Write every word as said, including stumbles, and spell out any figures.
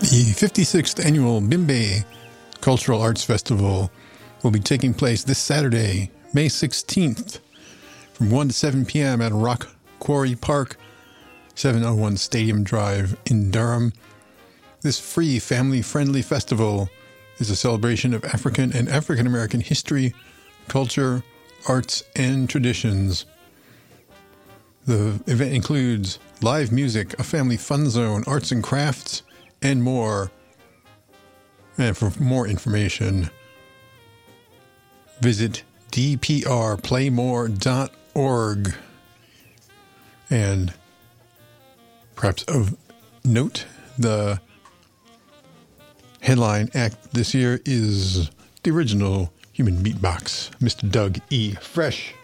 The fifty-sixth Annual Bimbe Cultural Arts Festival will be taking place this Saturday, May sixteenth, from one to seven p.m. at Rock Quarry Park, seven oh one Stadium Drive in Durham. This free, family-friendly festival is a celebration of African and African-American history, culture, arts, and traditions. The event includes live music, a family fun zone, arts and crafts, and more. And for more information, visit d p r playmore dot org. And perhaps of note, the headline act this year is the original Human Beatbox, Mister Doug E. Fresh.